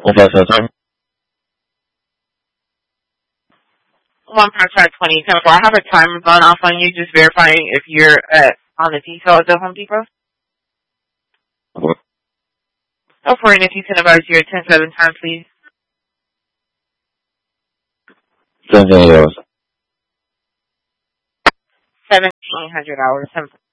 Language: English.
1577. 15520. I have a timer gone off on you, just verifying if you're on the detail at the Home Depot. Go for it, if you can advise your 10-7 time, please. 17 hours. 1700 hours.